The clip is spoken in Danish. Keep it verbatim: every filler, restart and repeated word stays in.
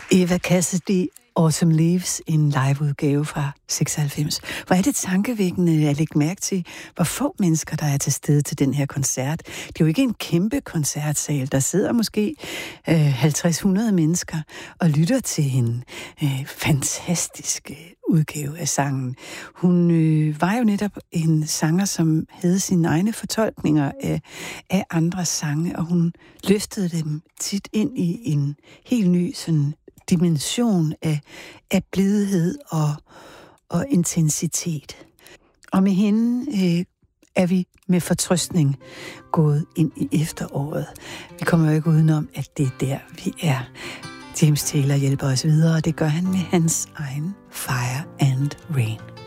Eva Cassidy, Autumn Leaves, en liveudgave fra seksoghalvfems. Hvor er det tankevækkende at lægge mærke til, hvor få mennesker, der er til stede til den her koncert. Det er jo ikke en kæmpe koncertsal. Der sidder måske øh, halvtreds hundrede mennesker og lytter til en øh, fantastisk udgave af sangen. Hun øh, var jo netop en sanger, som havde sine egne fortolkninger af, af andre sange, og hun løftede dem tit ind i en helt ny sådan dimension af, af blidhed og, og intensitet. Og med hende øh, er vi med fortrøstning gået ind i efteråret. Vi kommer jo ikke udenom, at det er der, vi er. James Taylor hjælper os videre, og det gør han med hans egen Fire and Rain.